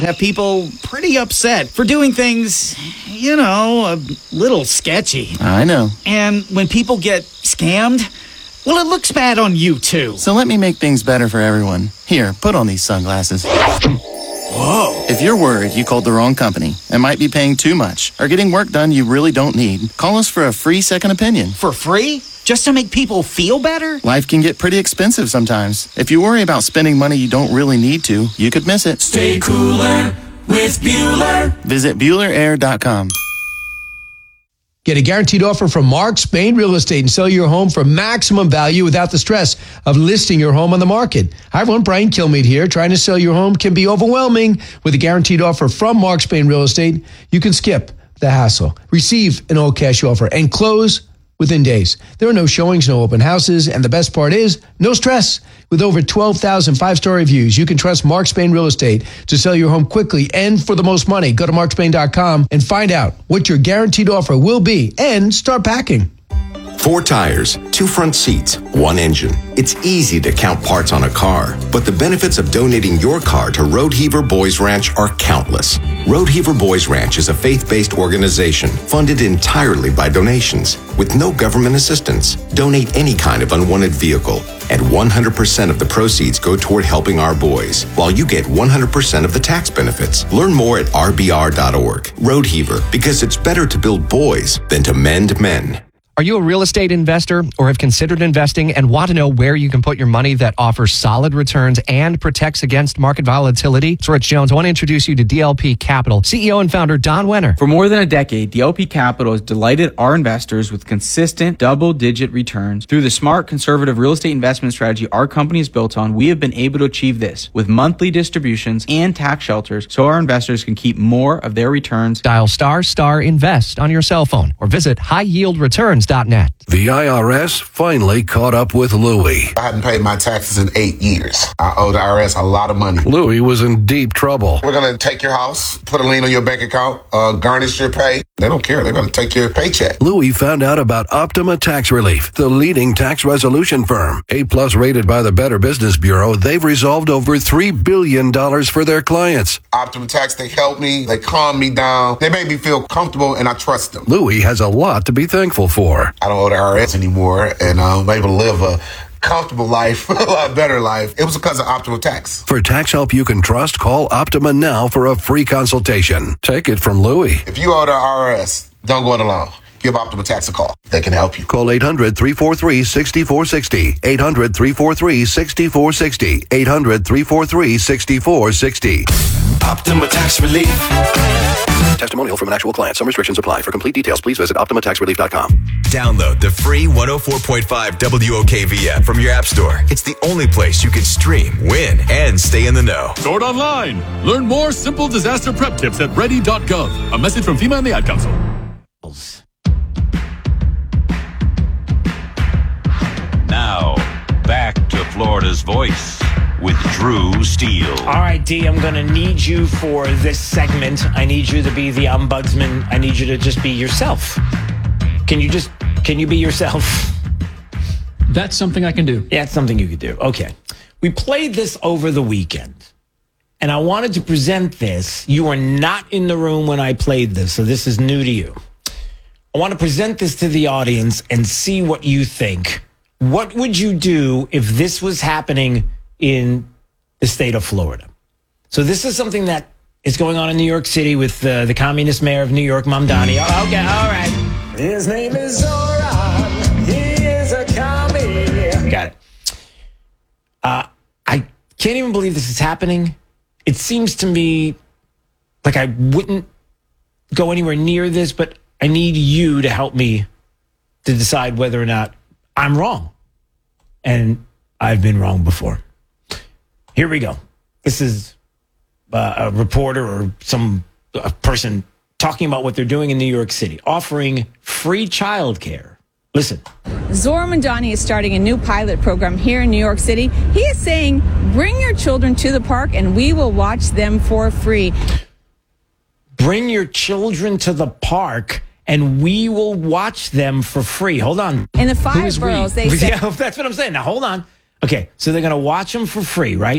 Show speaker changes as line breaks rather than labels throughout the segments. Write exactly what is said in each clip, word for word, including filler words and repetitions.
have people pretty upset for doing things, you know, a little sketchy.
I know.
And when people get scammed, well, it looks bad on you, too.
So let me make things better for everyone. Here, put on these sunglasses.
Whoa.
If you're worried you called the wrong company and might be paying too much or getting work done you really don't need, call us for a free second opinion.
For free? Just to make people feel better?
Life can get pretty expensive sometimes. If you worry about spending money you don't really need to, you could miss it.
Stay cooler with Bueller.
Visit Bueller Air dot com.
Get a guaranteed offer from Mark Spain Real Estate and sell your home for maximum value without the stress of listing your home on the market. Hi, everyone. Brian Kilmeade here. Trying to sell your home can be overwhelming. With a guaranteed offer from Mark Spain Real Estate, you can skip the hassle, receive an all-cash offer, and close within days. There are no showings, no open houses, and the best part is, no stress. With over twelve thousand five-star reviews, you can trust Mark Spain Real Estate to sell your home quickly and for the most money. Go to mark spain dot com and find out what your guaranteed offer will be and start packing.
Four tires, two front seats, one engine. It's easy to count parts on a car, but the benefits of donating your car to Roadheaver Boys Ranch are countless. Roadheaver Boys Ranch is a faith-based organization funded entirely by donations with no government assistance. Donate any kind of unwanted vehicle, and one hundred percent of the proceeds go toward helping our boys, while you get one hundred percent of the tax benefits. Learn more at r b r dot org. Roadheaver, because it's better to build boys than to mend men.
Are you a real estate investor or have considered investing and want to know where you can put your money that offers solid returns and protects against market volatility? It's Rich Jones. I want to introduce you to D L P Capital, C E O and founder Don Wenner.
For more than a decade, D L P Capital has delighted our investors with consistent double-digit returns. Through the smart, conservative real estate investment strategy our company is built on, we have been able to achieve this with monthly distributions and tax shelters so our investors can keep more of their returns.
Dial star star invest on your cell phone or visit high yield returns dot net.
The I R S finally caught up with Louie.
I hadn't paid my taxes in eight years. I owe the I R S a lot of money.
Louie was in deep trouble.
We're going to take your house, put a lien on your bank account, uh, garnish your pay. They don't care. They're going to take your paycheck.
Louie found out about Optima Tax Relief, the leading tax resolution firm. A-plus rated by the Better Business Bureau, they've resolved over three billion dollars for their clients.
Optima Tax, they help me. They calm me down. They make me feel comfortable, and I trust them.
Louie has a lot to be thankful for.
I don't owe the I R S anymore, and I'm able to live a comfortable life, a lot better life. It was because of Optima Tax.
For tax help you can trust, call Optima now for a free consultation. Take it from Louie.
If you owe the I R S, don't go it alone. Give Optima Tax a call. They can help you.
Call eight hundred, three four three, six four six zero. eight hundred, three four three, six four six zero. eight hundred, three four three, six four six zero.
Optima Tax Relief.
Testimonial from an actual client. Some restrictions apply. For complete details, please visit optima tax relief dot com.
Download the free one oh four point five W O K V app from your app store. It's the only place you can stream, win, and stay in the know.
Stored online. Learn more simple disaster prep tips at ready dot gov. A message from FEMA and the Ad Council.
Now, back to Florida's Voice with Drew Steele.
All right, D, I'm going to need you for this segment. I need you to be the ombudsman. I need you to just be yourself. Can you just, can you be yourself?
That's something I can do.
Yeah, it's something you could do. Okay. We played this over the weekend, and I wanted to present this. You were not in the room when I played this, so this is new to you. I want to present this to the audience and see what you think. What would you do if this was happening in the state of Florida? So this is something that is going on in New York City with uh, the communist mayor of New York, Mamdani. Oh, okay, all right. His name is Zoran. He is a commie. Got it. Uh, I can't even believe this is happening. It seems to me like I wouldn't go anywhere near this, but I need you to help me to decide whether or not I'm wrong. And I've been wrong before. Here we go. This is uh, a reporter or some a person talking about what they're doing in New York City, offering free childcare. Listen.
Zoran Mamdani is starting a new pilot program here in New York City. He is saying, bring your children to the park and we will watch them for free.
Bring your children to the park and we will watch them for free. Hold on.
In the five boroughs, they say...
Yeah, that's what I'm saying. Now, hold on. Okay, so they're going to watch them for free, right?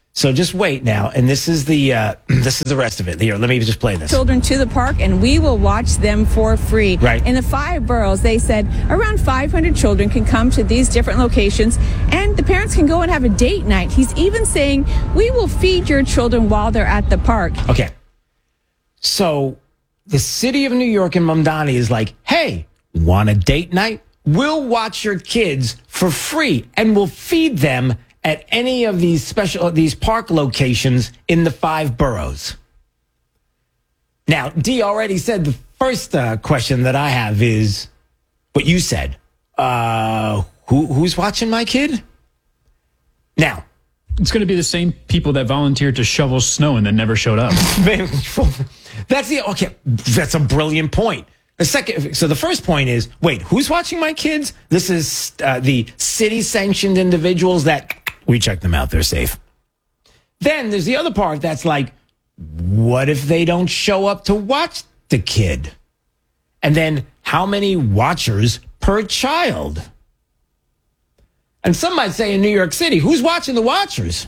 So just wait now, and this is the uh, this is the rest of it. Here, let me just play this.
Children to the park, and we will watch them for free.
Right.
In the five boroughs, they said around five hundred children can come to these different locations, and the parents can go and have a date night. He's even saying, we will feed your children while they're at the park.
Okay. So the city of New York and Mamdani is like, hey, want a date night? We'll watch your kids for free, and we'll feed them at any of these special, these park locations in the five boroughs. Now, Dee already said the first uh, question that I have is what you said. Uh, who, who's watching my kid? Now,
it's going to be the same people that volunteered to shovel snow and then never showed up.
That's the, okay, that's a brilliant point. The second, so the first point is, wait, who's watching my kids? This is uh, the city-sanctioned individuals that we check them out, they're safe. Then there's the other part that's like, what if they don't show up to watch the kid? And then how many watchers per child? And some might say in New York City, who's watching the watchers?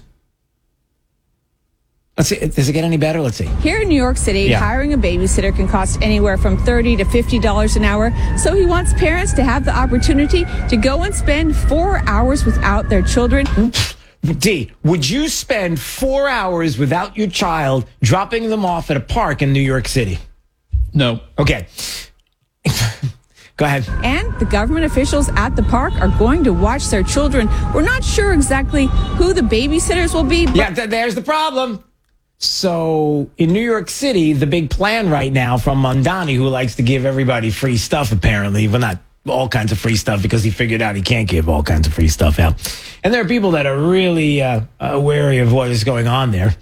Let's see, does it get any better? Let's see.
Here in New York City,
Yeah.
hiring a babysitter can cost anywhere from thirty to fifty dollars an hour. So he wants parents to have the opportunity to go and spend four hours without their children.
D, would you spend four hours without your child dropping them off at a park in New York City?
No.
Okay. Go ahead.
And the government officials at the park are going to watch their children. We're not sure exactly who the babysitters will be. But
Yeah, th- there's the problem. So in New York City, the big plan right now from Mamdani, who likes to give everybody free stuff, apparently, but not all kinds of free stuff because he figured out he can't give all kinds of free stuff out. And there are people that are really uh, uh, wary of what is going on there.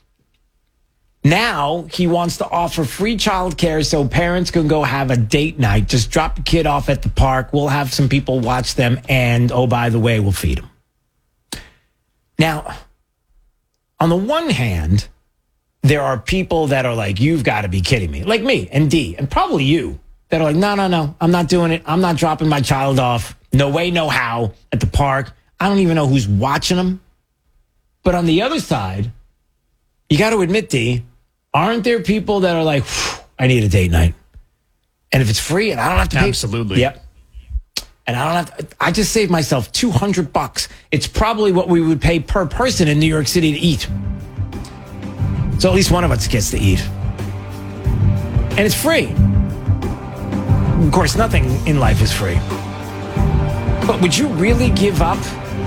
Now he wants to offer free childcare so parents can go have a date night. Just drop the kid off at the park. We'll have some people watch them. And, oh, by the way, we'll feed them. Now, on the one hand, there are people that are like, you've got to be kidding me. Like me and Dee, and probably you, that are like, no, no, no, I'm not doing it. I'm not dropping my child off. No way, no how at the park. I don't even know who's watching them. But on the other side, you got to admit, Dee, aren't there people that are like, I need a date night. And if it's free and I don't have to pay.
Absolutely.
Yep. And I don't have to, I just saved myself two hundred bucks. It's probably what we would pay per person in New York City to eat. So at least one of us gets to eat. And it's free. Of course, nothing in life is free. But would you really give up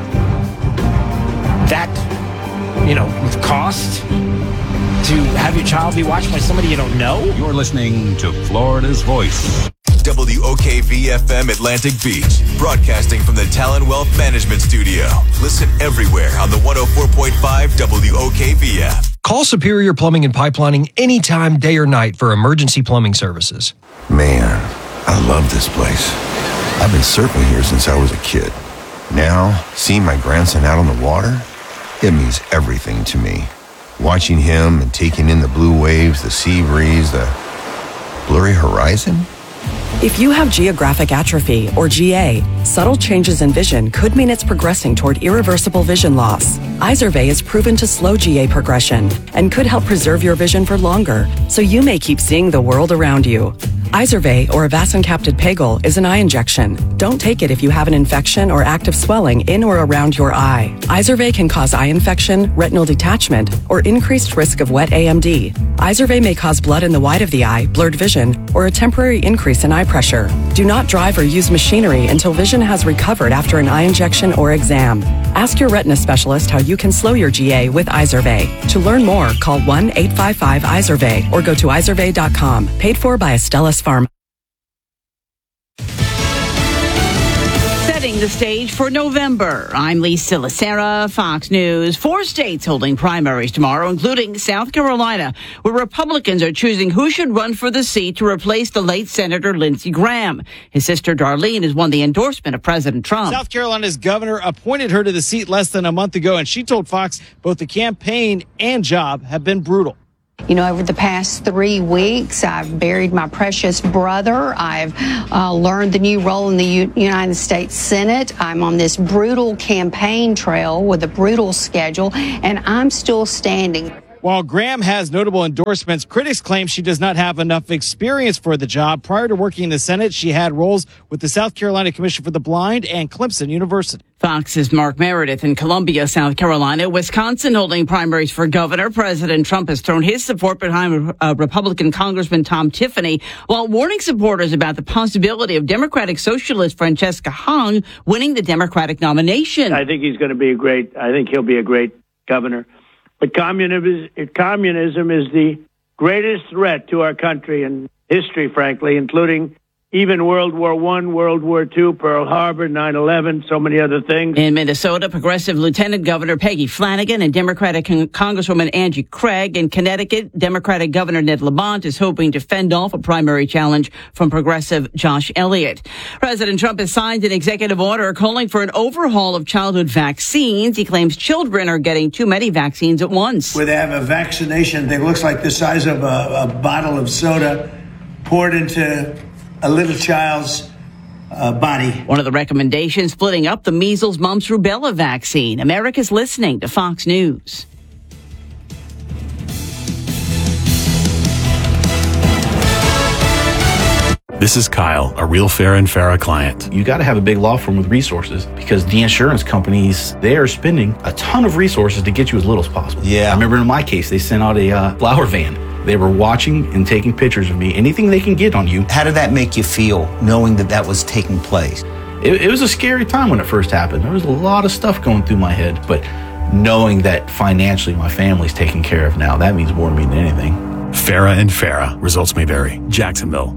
that, you know, cost to have your child be watched by somebody you don't know?
You're listening to Florida's Voice.
W O K V F M Atlantic Beach, broadcasting from the Talon Wealth Management Studio. Listen everywhere on the one oh four point five W O K V F.
Call Superior Plumbing and Pipelining anytime, day or night for emergency plumbing services.
Man, I love this place. I've been surfing here since I was a kid. Now, seeing my grandson out on the water, it means everything to me. Watching him and taking in the blue waves, the sea breeze, the blurry horizon.
If you have geographic atrophy, or G A, subtle changes in vision could mean it's progressing toward irreversible vision loss. Izervay is proven to slow G A progression and could help preserve your vision for longer, so you may keep seeing the world around you. Izervay, or avacincaptad pegol, is an eye injection. Don't take it if you have an infection or active swelling in or around your eye. Izervay can cause eye infection, retinal detachment, or increased risk of wet A M D. Izervay may cause blood in the white of the eye, blurred vision, or a temporary increase in eye pressure. Do not drive or use machinery until vision has recovered after an eye injection or exam. Ask your retina specialist how you can slow your G A with Izervay. To learn more, call one eight five five Izervay or go to izervay dot com. Paid for by Astellas Pharma.
Setting the stage for November. I'm Lisa Lacera, Fox News. Four states holding primaries tomorrow, including South Carolina, where Republicans are choosing who should run for the seat to replace the late Senator Lindsey Graham. His sister Darlene has won the endorsement of President Trump.
South Carolina's governor appointed her to the seat less than a month ago, and she told Fox both the campaign and job have been brutal.
You know, over the past three weeks, I've buried my precious brother. I've uh, learned the new role in the U- United States Senate. I'm on this brutal campaign trail with a brutal schedule, and I'm still standing.
While Graham has notable endorsements, critics claim she does not have enough experience for the job. Prior to working in the Senate, she had roles with the South Carolina Commission for the Blind and Clemson University.
Fox's Mark Meredith in Columbia, South Carolina. Wisconsin holding primaries for governor. President Trump has thrown his support behind uh, Republican Congressman Tom Tiffany, while warning supporters about the possibility of Democratic Socialist Francesca Hung winning the Democratic nomination.
I think he's going to be a great, I think he'll be a great governor. But communism is, communism is the greatest threat to our country and history, frankly, including even World War One, World War Two, Pearl Harbor, nine eleven, so many other things.
In Minnesota, Progressive Lieutenant Governor Peggy Flanagan and Democratic Con- Congresswoman Angie Craig. In Connecticut, Democratic Governor Ned Lamont is hoping to fend off a primary challenge from Progressive Josh Elliott. President Trump has signed an executive order calling for an overhaul of childhood vaccines. He claims children are getting too many vaccines at once.
Where they have a vaccination that looks like the size of a, a bottle of soda poured into a little child's uh, body.
One of the recommendations, splitting up the measles, mumps, rubella vaccine. America's listening to Fox News.
This is Kyle, a real Farah and Farah client.
You got to have a big law firm with resources because the insurance companies, they are spending a ton of resources to get you as little as possible. Yeah. I remember in my case, they sent out a uh, flower van. They were watching and taking pictures of me. Anything they can get on you.
How did that make you feel, knowing that that was taking place?
It, it was a scary time when it first happened. There was a lot of stuff going through my head, but knowing that financially my family's taken care of now, that means more to me than anything.
Farah and Farah. Results may vary. Jacksonville.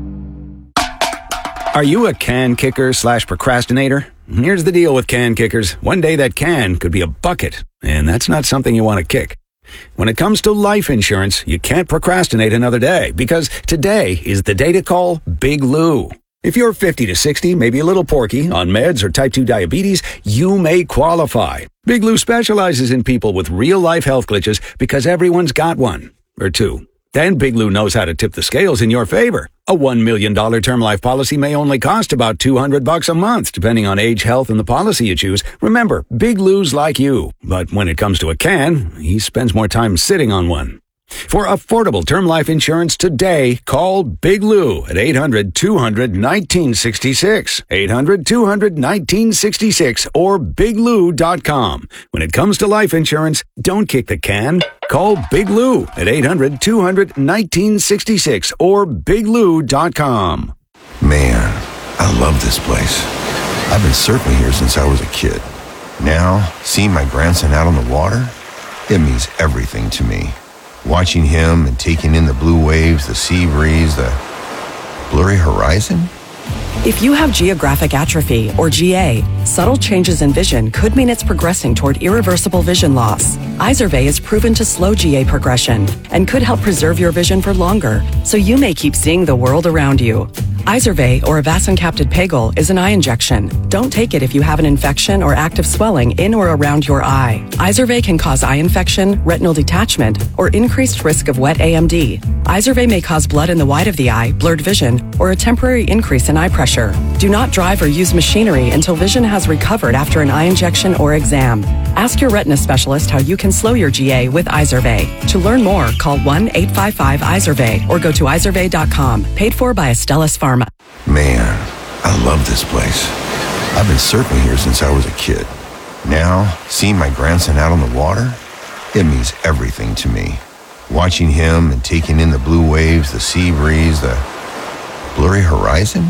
Are you a can kicker slash procrastinator? Here's the deal with can kickers. One day that can could be a bucket, and that's not something you want to kick. When it comes to life insurance, you can't procrastinate another day because today is the day to call Big Lou. If you're fifty to sixty, maybe a little porky, on meds or type two diabetes, you may qualify. Big Lou specializes in people with real-life health glitches because everyone's got one or two. Then Big Lou knows how to tip the scales in your favor. A one million dollars term life policy may only cost about two hundred bucks a month, depending on age, health, and the policy you choose. Remember, Big Lou's like you. But when it comes to a can, he spends more time sitting on one. For affordable term life insurance today, call Big Lou at eight hundred, two hundred, nineteen sixty-six, eight hundred, two hundred, nineteen sixty-six, or big lou dot com. When it comes to life insurance, don't kick the can. Call Big Lou at eight hundred, two hundred, nineteen sixty-six or big lou dot com.
Man, I love this place. I've been surfing here since I was a kid. Now, seeing my grandson out on the water, it means everything to me. Watching him and taking in the blue waves, the sea breeze, the blurry horizon.
If you have geographic atrophy, or G A, subtle changes in vision could mean it's progressing toward irreversible vision loss. Izervay is proven to slow G A progression and could help preserve your vision for longer, so you may keep seeing the world around you. Izervay, or avacincaptad pegol, is an eye injection. Don't take it if you have an infection or active swelling in or around your eye. Izervay can cause eye infection, retinal detachment, or increased risk of wet A M D. Izervay may cause blood in the white of the eye, blurred vision, or a temporary increase in eye pressure. Do not drive or use machinery until vision has recovered after an eye injection or exam. Ask your retina specialist how you can slow your G A with Izervay. To learn more, call one eight five five Izervay or go to izervay dot com. Paid for by Astellas Pharma.
Man, I love this place. I've been surfing here since I was a kid. Now, seeing my grandson out on the water, it means everything to me. Watching him and taking in the blue waves, the sea breeze, the blurry horizon.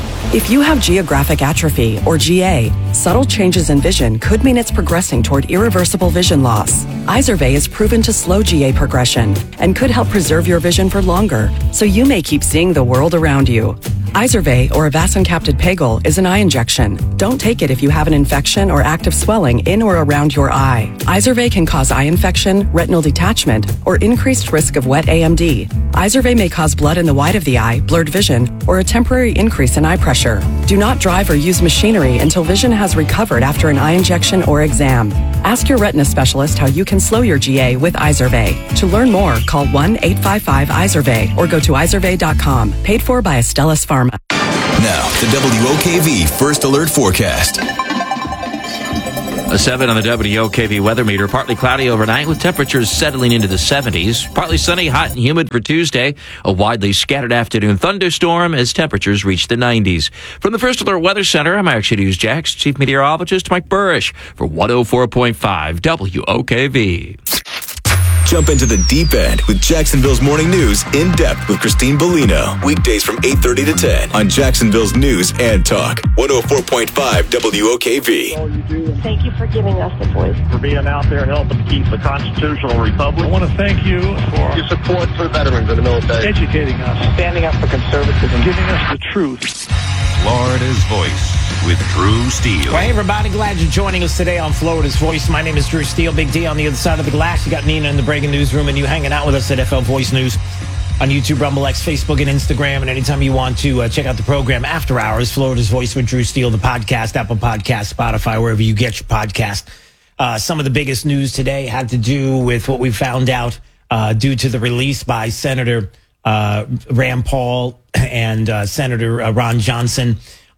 If you have geographic atrophy, or G A, subtle changes in vision could mean it's progressing toward irreversible vision loss. Izervay is proven to slow G A progression and could help preserve your vision for longer, so you may keep seeing the world around you. Izervay, or avacincaptad pegol, is an eye injection. Don't take it if you have an infection or active swelling in or around your eye. Izervay can cause eye infection, retinal detachment, or increased risk of wet A M D. Izervay may cause blood in the white of the eye, blurred vision, or a temporary increase in eye pressure. Do not drive or use machinery until vision has recovered after an eye injection or exam. Ask your retina specialist how you can slow your G A with Izervay. To learn more, call one eight five five Izervay or go to izervay dot com. Paid for by Astellas Pharma.
Now, the W O K V First Alert Forecast.
A seven on the W O K V weather meter. Partly cloudy overnight with temperatures settling into the seventies. Partly sunny, hot and humid for Tuesday. A widely scattered afternoon thunderstorm as temperatures reach the nineties. From the First Alert Weather Center, I'm Action News Jax Chief Meteorologist Mike Burrish for one oh four point five W O K V.
Jump into the deep end with Jacksonville's Morning News in depth with Christine Bellino. Weekdays from eight thirty to ten on Jacksonville's News and Talk. one oh four point five W O K V.
Thank you for giving us the voice.
For being out there helping keep the constitutional republic. I want to thank you for your support for veterans in the military. Educating us. Standing up for conservatism. Giving us the truth.
Florida's Voice with Drew Steele.
Well, hey, everybody. Glad you're joining us today on Florida's Voice. My name is Drew Steele. Big D on the other side of the glass. You got Nina in the breaking newsroom and you hanging out with us at F L Voice News on YouTube, Rumble X, Facebook, and Instagram. And anytime you want to uh, check out the program after hours, Florida's Voice with Drew Steele, the podcast, Apple Podcast, Spotify, wherever you get your podcast. Uh, some of the biggest news today had to do with what we found out uh, due to the release by Senator uh, Rand Paul and uh, Senator uh, Ron Johnson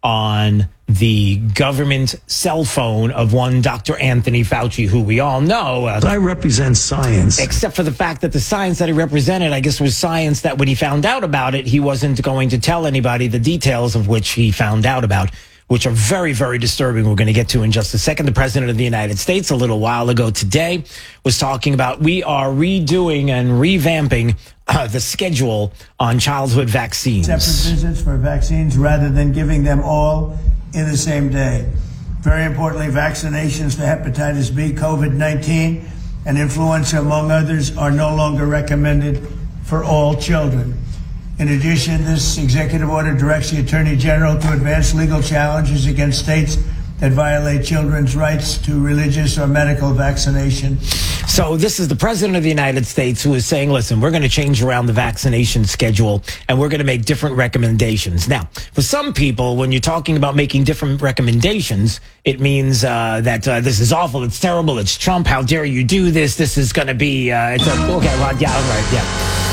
on the government cell phone of one Doctor Anthony Fauci, who we all know. Uh,
I represent science.
Except for the fact that the science that he represented, I guess, was science that when he found out about it, he wasn't going to tell anybody the details of which he found out about, which are very, very disturbing. We're going to get to in just a second. The President of the United States, a little while ago today, was talking about we are redoing and revamping uh, the schedule on childhood vaccines.
Separate visits for vaccines rather than giving them all in the same day. Very importantly, vaccinations for hepatitis B, COVID nineteen, and influenza, among others, are no longer recommended for all children. In addition, this executive order directs the Attorney General to advance legal challenges against states that violate children's rights to religious or medical vaccination.
So this is the President of the United States who is saying, listen, we're going to change around the vaccination schedule and we're going to make different recommendations. Now, for some people, when you're talking about making different recommendations, it means uh, that uh, this is awful, it's terrible, it's Trump, how dare you do this, this is going to be, uh, it's a, okay, well, yeah, all right, yeah.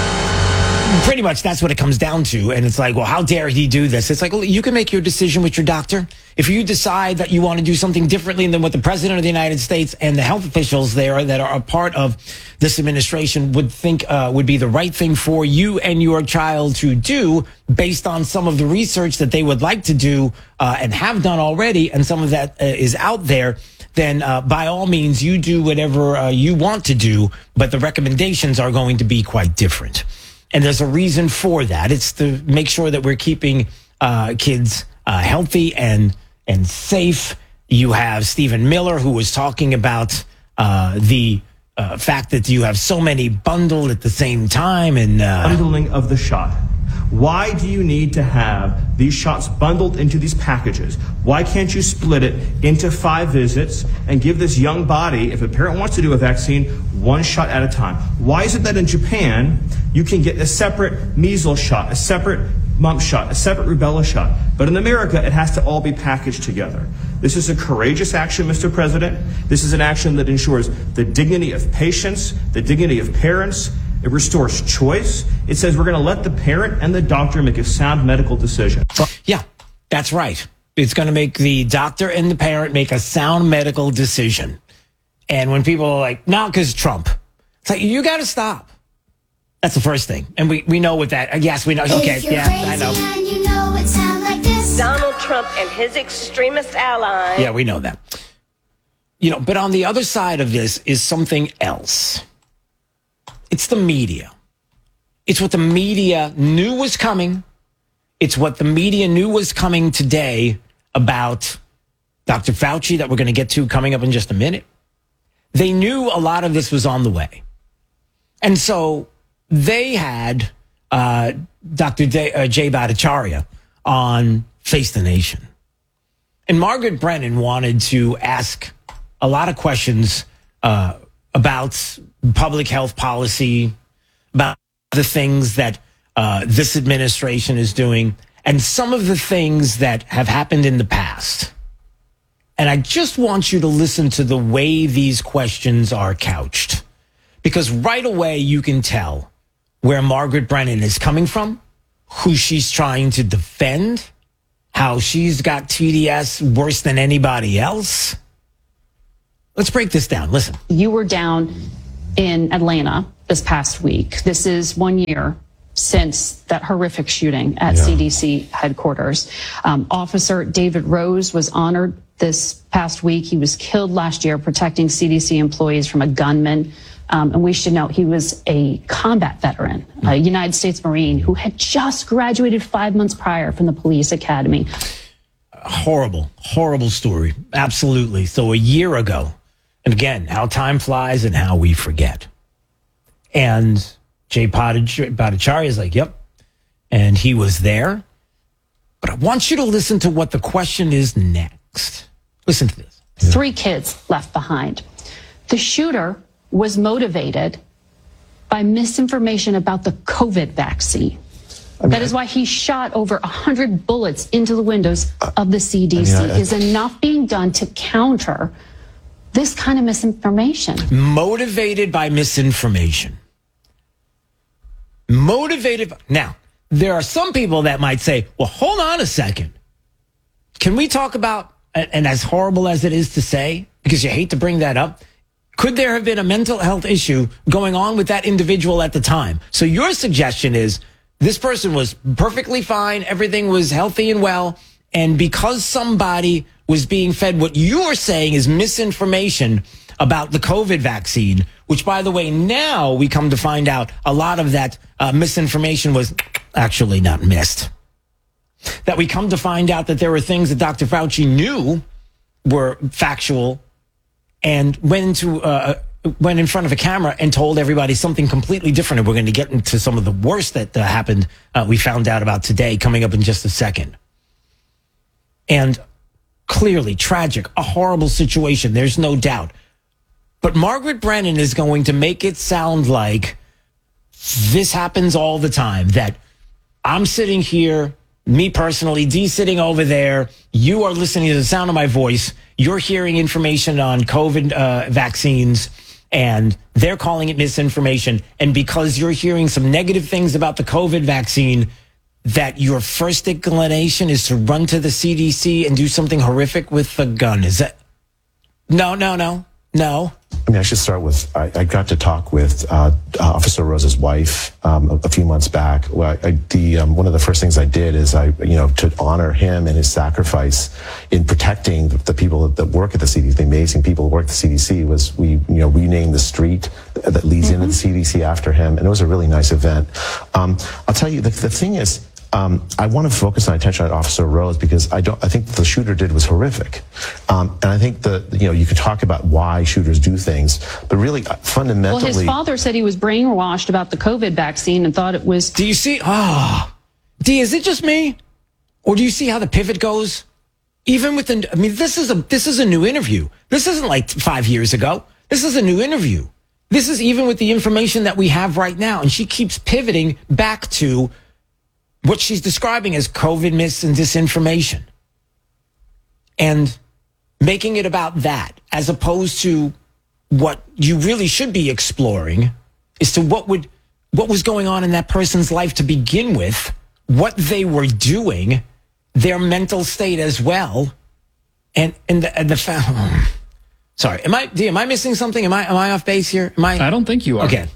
Pretty much that's what it comes down to. And it's like, well, how dare he do this? It's like, well, you can make your decision with your doctor. If you decide that you want to do something differently than what the President of the United States and the health officials there that are a part of this administration would think uh, would be the right thing for you and your child to do based on some of the research that they would like to do uh, and have done already, and some of that uh, is out there, then uh, by all means, you do whatever uh, you want to do, but the recommendations are going to be quite different. And there's a reason for that. It's to make sure that we're keeping uh, kids uh, healthy and and safe. You have Stephen Miller, who was talking about uh, the uh, fact that you have so many bundled at the same time. And uh,
bundling of the shot. Why do you need to have these shots bundled into these packages? Why can't you split it into five visits and give this young body, if a parent wants to do a vaccine, one shot at a time? Why is it that in Japan, you can get a separate measles shot, a separate mumps shot, a separate rubella shot, but in America, it has to all be packaged together? This is a courageous action, Mister President. This is an action that ensures the dignity of patients, the dignity of parents. It restores choice. It says we're going to let the parent and the doctor make a sound medical decision.
Yeah, that's right. It's going to make the doctor and the parent make a sound medical decision. And when people are like, no, because Trump, it's like, you got to stop. That's the first thing. And we, we know what that, yes, we know. Okay, yeah, I know.
You know it sound like this. Donald Trump and his extremist allies.
Yeah, we know that. You know, but on the other side of this is something else. It's the media. It's what the media knew was coming. It's what the media knew was coming today about Doctor Fauci that we're going to get to coming up in just a minute. They knew a lot of this was on the way. And so they had uh, Doctor Day, uh, Jay Bhattacharya on Face the Nation. And Margaret Brennan wanted to ask a lot of questions uh, about public health policy, about the things that uh, this administration is doing, and some of the things that have happened in the past. And I just want you to listen to the way these questions are couched, because right away you can tell where Margaret Brennan is coming from, who she's trying to defend, how she's got T D S worse than anybody else. Let's break this down. Listen.
You were down in Atlanta this past week. This is one year since that horrific shooting at yeah. C D C headquarters. Um, Officer David Rose was honored this past week. He was killed last year protecting C D C employees from a gunman. Um, and we should note he was a combat veteran, a United States Marine who had just graduated five months prior from the police academy.
Horrible, horrible story. Absolutely. So a year ago, and again, how time flies and how we forget. And Jay Bhattacharya is like, yep. And he was there. But I want you to listen to what the question is next. Listen to this.
Three kids left behind. The shooter was motivated by misinformation about the COVID vaccine. I mean, that is why he shot over one hundred bullets into the windows of the C D C. I mean, I, I, is enough being done to counter this kind of misinformation?
Motivated by misinformation. Motivated. Now, there are some people that might say, well, hold on a second. Can we talk about, and as horrible as it is to say, because you hate to bring that up, could there have been a mental health issue going on with that individual at the time? So your suggestion is this person was perfectly fine. Everything was healthy and well. And because somebody was being fed what you are saying is misinformation about the COVID vaccine, which, by the way, now we come to find out a lot of that uh, misinformation was actually not missed. That we come to find out that there were things that Doctor Fauci knew were factual and went into uh, went in front of a camera and told everybody something completely different. And we're going to get into some of the worst that uh, happened. Uh, we found out about today, coming up in just a second. And clearly tragic, a horrible situation. There's no doubt. But Margaret Brennan is going to make it sound like this happens all the time, that I'm sitting here, me personally, Dee sitting over there, you are listening to the sound of my voice, you're hearing information on COVID uh, vaccines, and they're calling it misinformation. And because you're hearing some negative things about the COVID vaccine, that your first inclination is to run to the C D C and do something horrific with a gun. Is that? No, no, no, no.
I mean, I should start with, I, I got to talk with uh, Officer Rose's wife um, a, a few months back. Well, I, the um, one of the first things I did is I, you know, to honor him and his sacrifice in protecting the, the people that work at the C D C, the amazing people who work at the C D C, was we, you know, renamed the street that leads mm-hmm. into the C D C after him, and it was a really nice event. Um, I'll tell you, the, the thing is, Um, I want to focus my attention on Officer Rose because I don't. I think the shooter did was horrific, um, and I think the you know you could talk about why shooters do things, but really fundamentally.
Well, his father said he was brainwashed about the COVID vaccine and thought it was.
Do you see? Ah, oh, D, is it just me, or do you see how the pivot goes? Even with the, I mean, this is a this is a new interview. This isn't like five years ago. This is a new interview. This is even with the information that we have right now, and she keeps pivoting back to what she's describing as COVID myths and disinformation, and making it about that, as opposed to what you really should be exploring is to what would, what was going on in that person's life to begin with, what they were doing, their mental state as well. And, and the, and the oh, sorry, am I, D, am I missing something? Am I, am I off base here? Am I?
I don't think you are.
Okay.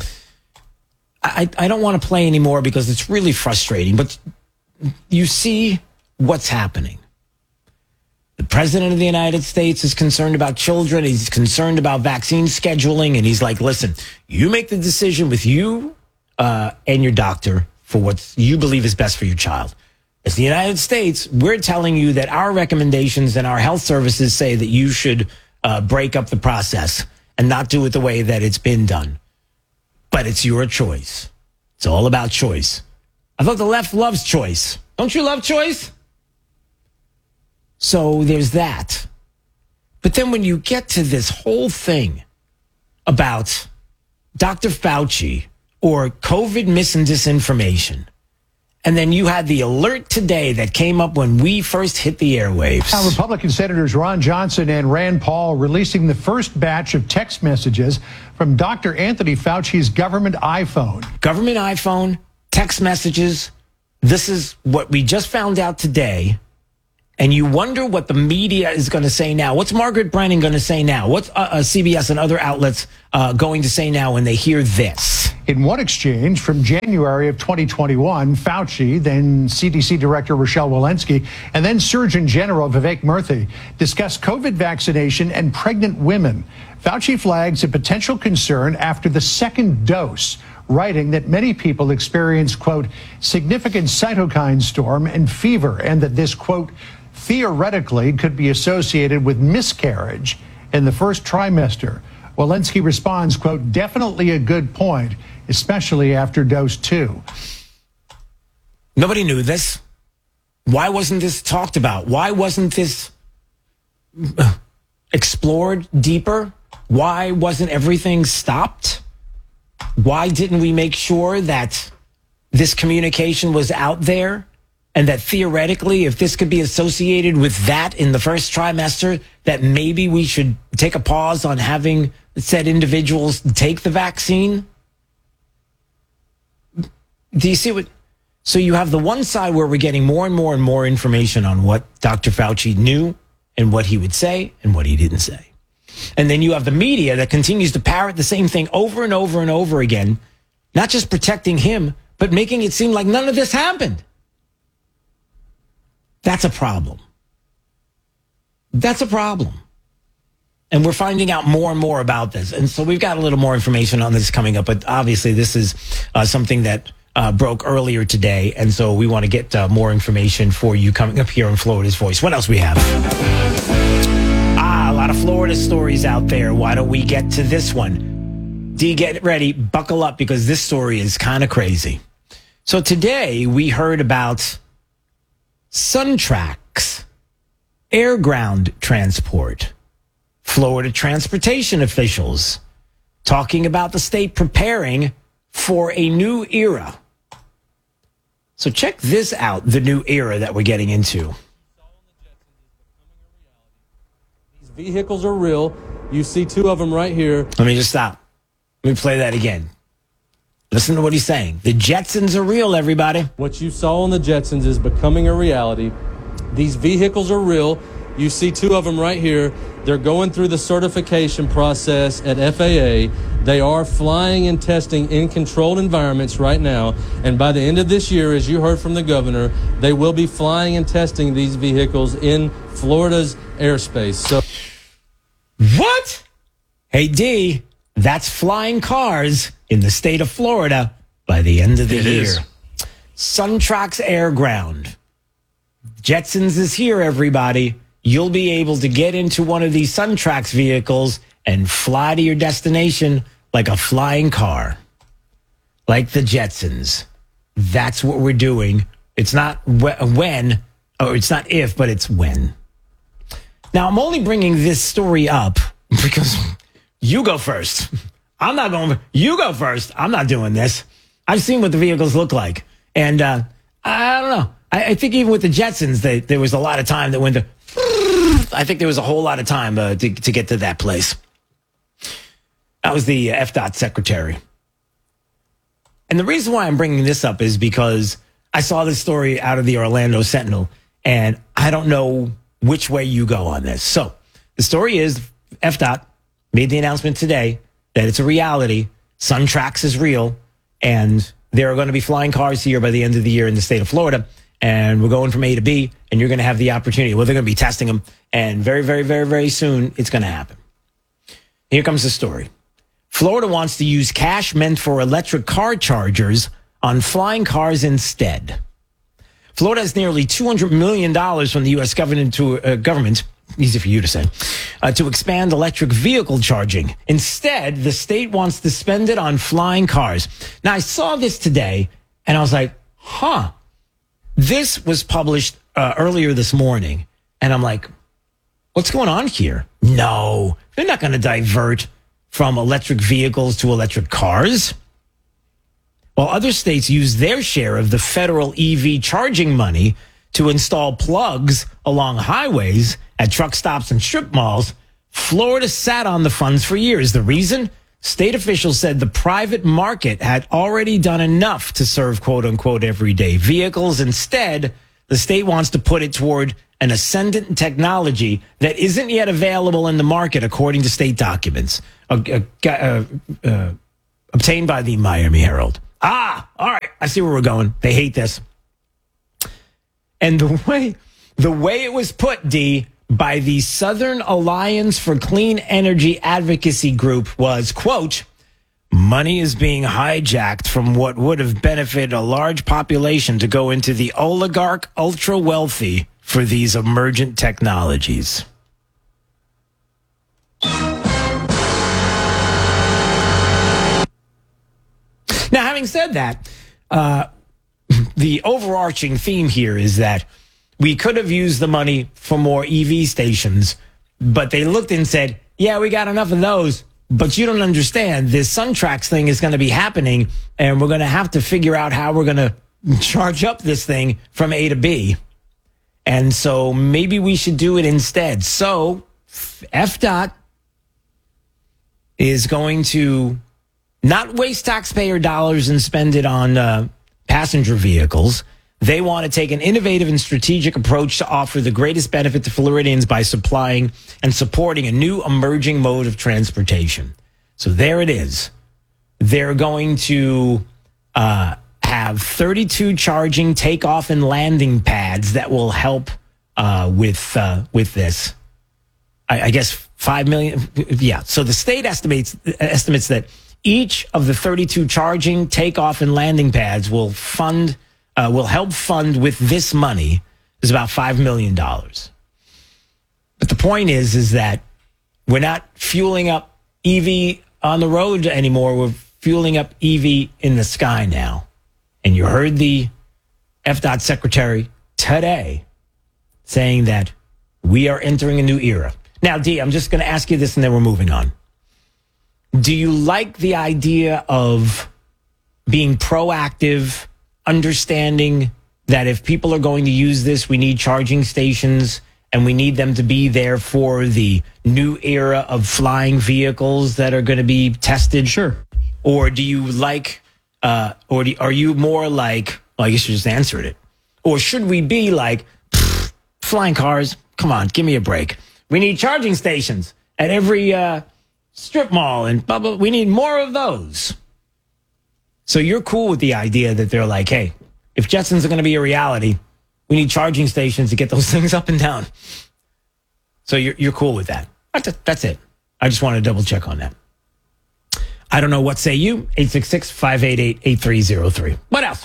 I, I don't want to play anymore because it's really frustrating, but you see what's happening. The president of the United States is concerned about children. He's concerned about vaccine scheduling. And he's like, listen, you make the decision with you uh, and your doctor for what you believe is best for your child. As the United States, we're telling you that our recommendations and our health services say that you should uh, break up the process and not do it the way that it's been done. But it's your choice. It's all about choice. I thought the left loves choice. Don't you love choice? So there's that. But then when you get to this whole thing about Doctor Fauci or COVID mis and disinformation, and then you had the alert today that came up when we first hit the airwaves.
Now, Republican Senators Ron Johnson and Rand Paul releasing the first batch of text messages from Doctor Anthony Fauci's government iPhone.
Government iPhone, text messages. This is what we just found out today. And you wonder what the media is going to say now. What's Margaret Brennan going to say now? What's uh, uh, C B S and other outlets uh, going to say now when they hear this?
In one exchange from January of twenty twenty-one, Fauci, then C D C Director Rochelle Walensky, and then Surgeon General Vivek Murthy discussed COVID vaccination and pregnant women. Fauci flags a potential concern after the second dose, writing that many people experience, quote, significant cytokine storm and fever, and that this, quote, theoretically could be associated with miscarriage in the first trimester. Walensky responds, quote, definitely a good point, especially after dose two.
Nobody knew this. Why wasn't this talked about? Why wasn't this explored deeper? Why wasn't everything stopped? Why didn't we make sure that this communication was out there? And that theoretically, if this could be associated with that in the first trimester, that maybe we should take a pause on having said individuals take the vaccine? Do you see what? So you have the one side where we're getting more and more and more information on what Doctor Fauci knew and what he would say and what he didn't say. And then you have the media that continues to parrot the same thing over and over and over again, not just protecting him, but making it seem like none of this happened. That's a problem. That's a problem. And we're finding out more and more about this. And so we've got a little more information on this coming up. But obviously, this is uh, something that uh, broke earlier today. And so we want to get uh, more information for you coming up here on Florida's Voice. What else we have? Ah, a lot of Florida stories out there. Why don't we get to this one? D, get ready. Buckle up, because this story is kind of crazy. So today we heard about SunTrax air ground transport. Florida transportation officials talking about the state preparing for a new era. So check this out, the new era that we're getting into.
These vehicles are real. You see two of them right here.
Let me just stop. Let me play that again. Listen to what he's saying. The Jetsons are real, everybody.
What you saw on the Jetsons is becoming a reality. These vehicles are real. You see two of them right here. They're going through the certification process at F A A. They are flying and testing in controlled environments right now. And by the end of this year, as you heard from the governor, they will be flying and testing these vehicles in Florida's airspace. So,
what? Hey, D, that's flying cars in the state of Florida by the end of the
it
year.
Is.
SunTrax Air Ground. Jetsons is here, everybody. You'll be able to get into one of these SunTrax vehicles and fly to your destination like a flying car. Like the Jetsons. That's what we're doing. It's not wh- when, or it's not if, but it's when. Now, I'm only bringing this story up because you go first. I'm not going, you go first. I'm not doing this. I've seen what the vehicles look like. And uh, I don't know. I, I think even with the Jetsons, they, there was a lot of time that went to, I think there was a whole lot of time uh, to, to get to that place. That was the F D O T secretary. And the reason why I'm bringing this up is because I saw this story out of the Orlando Sentinel, and I don't know which way you go on this. So the story is F D O T made the announcement today that it's a reality. SunTrax is real, and there are going to be flying cars here by the end of the year in the state of Florida. And we're going from A to B, and you're going to have the opportunity. Well, they're going to be testing them, and very, very, very, very soon, it's going to happen. Here comes the story. Florida wants to use cash meant for electric car chargers on flying cars instead. Florida has nearly two hundred million dollars from the U S government to uh, government, easy for you to say, uh, to expand electric vehicle charging. Instead, the state wants to spend it on flying cars. Now, I saw this today, and I was like, huh. This was published uh, earlier this morning, and I'm like, what's going on here? No, they're not going to divert from electric vehicles to electric cars. While other states use their share of the federal E V charging money to install plugs along highways, at truck stops and strip malls, Florida sat on the funds for years. The reason? State officials said the private market had already done enough to serve quote-unquote everyday vehicles. Instead, the state wants to put it toward an ascendant technology that isn't yet available in the market, according to state documents uh, uh, uh, uh, obtained by the Miami Herald. Ah, all right. I see where we're going. They hate this. And the way, the way it was put, D, by the Southern Alliance for Clean Energy Advocacy Group was, quote, money is being hijacked from what would have benefited a large population to go into the oligarch ultra wealthy for these emergent technologies. Now, having said that, uh, the overarching theme here is that we could have used the money for more E V stations, but they looked and said, yeah, we got enough of those, but you don't understand. This SunTrax thing is going to be happening, and we're going to have to figure out how we're going to charge up this thing from A to B. And so maybe we should do it instead. So F D O T is going to not waste taxpayer dollars and spend it on uh, passenger vehicles. They want to take an innovative and strategic approach to offer the greatest benefit to Floridians by supplying and supporting a new emerging mode of transportation. So there it is. They're going to uh, have thirty-two charging takeoff and landing pads that will help uh, with uh, with this. I, I guess five million. Yeah. So the state estimates estimates that each of the thirty-two charging takeoff and landing pads will fund. Uh, will help fund with this money is about five million dollars. But the point is, is that we're not fueling up E V on the road anymore. We're fueling up E V in the sky now. And you heard the F D O T secretary today saying that we are entering a new era. Now, D, I'm just going to ask you this and then we're moving on. Do you like the idea of being proactive, understanding that if people are going to use this, we need charging stations and we need them to be there for the new era of flying vehicles that are going to be tested?
Sure.
Or do you like, uh, or do, are you more like, well, I guess you just answered it. Or should we be like, flying cars? Come on, give me a break. We need charging stations at every uh, strip mall and blah, blah. We need more of those. So you're cool with the idea that they're like, hey, if Jetsons are going to be a reality, we need charging stations to get those things up and down. So you're you're cool with that. That's it. I just wanted to double check on that. I don't know. What say you? eight six six, five eight eight, eight three zero three. What else?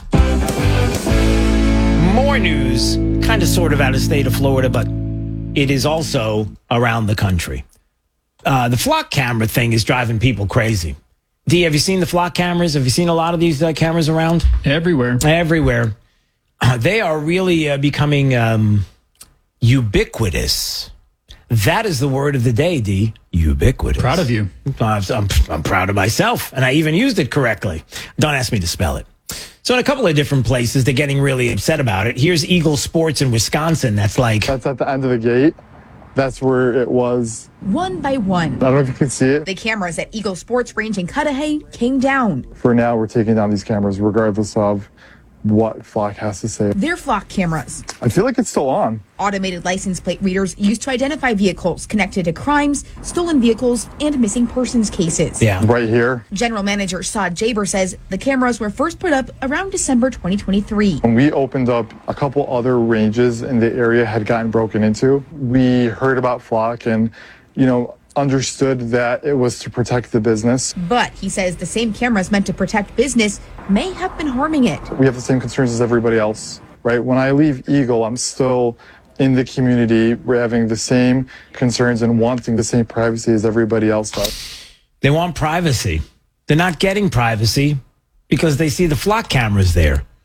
More news, kind of sort of out of state of Florida, but it is also around the country. Uh, the flock camera thing is driving people crazy. D, have you seen the flock cameras? Have you seen a lot of these uh, cameras around?
Everywhere.
Everywhere. Uh, they are really uh, becoming um, ubiquitous. That is the word of the day, D. Ubiquitous.
Proud of you.
Uh, I'm, I'm proud of myself, and I even used it correctly. Don't ask me to spell it. So in a couple of different places, they're getting really upset about it. Here's Eagle Sports in Wisconsin. That's like...
That's at the end of the gate. That's where it was.
One by one.
I don't know if you can see it.
The cameras at Eagle Sports Range in Cudahy came down.
For now, we're taking down these cameras regardless of what Flock has to say.
They're Flock cameras.
I feel like it's still on.
Automated license plate readers used to identify vehicles connected to crimes, stolen vehicles, and missing persons cases.
Yeah. Right here.
General Manager Saad Jaber says the cameras were first put up around December twenty twenty-three.
When we opened up, a couple other ranges in the area had gotten broken into. We heard about Flock and, you know, understood that it was to protect the business.
But he says the same cameras meant to protect business may have been harming it.
We have the same concerns as everybody else, right? When I leave Eagle, I'm still in the community. We're having the same concerns and wanting the same privacy as everybody else does.
They want privacy. They're not getting privacy because they see the flock cameras there.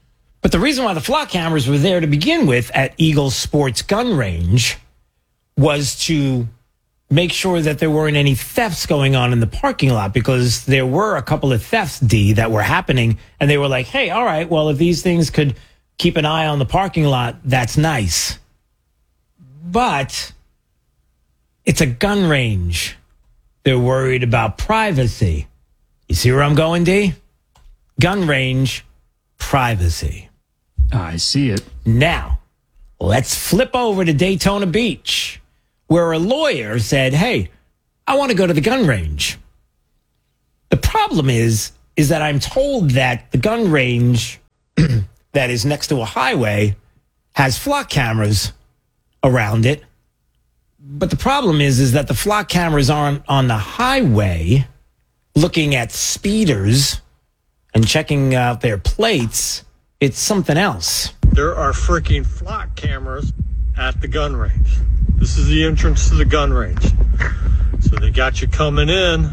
But the reason why the flock cameras were there to begin with at Eagle Sports Gun Range was to make sure that there weren't any thefts going on in the parking lot, because there were a couple of thefts, D, that were happening. And they were like, hey, all right, well, if these things could keep an eye on the parking lot, that's nice. But it's a gun range. They're worried about privacy. You see where I'm going, D? Gun range, privacy.
I see it.
Now, let's flip over to Daytona Beach, where a lawyer said, hey, I want to go to the gun range. The problem is, is that I'm told that the gun range that is next to a highway has flock cameras around it. But the problem is, is that the flock cameras aren't on the highway looking at speeders and checking out their plates. It's something else.
There are freaking flock cameras at the gun range. This is the entrance to the gun range. So they got you coming in.